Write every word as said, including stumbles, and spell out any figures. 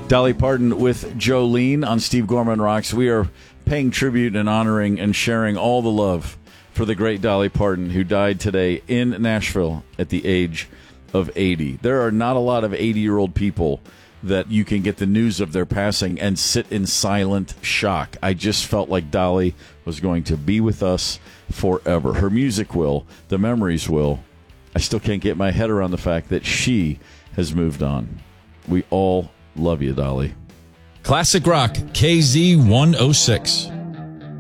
Dolly Parton with Jolene on Steve Gorman Rocks. We are paying tribute and honoring and sharing all the love for the great Dolly Parton, who died today in Nashville at the age of eighty. There are not a lot of eighty-year-old people that you can get the news of their passing and sit in silent shock. I just felt like Dolly was going to be with us forever. Her music will, the memories will. I still can't get my head around the fact that she has moved on. We all love you, Dolly. Classic Rock, K Z one oh six.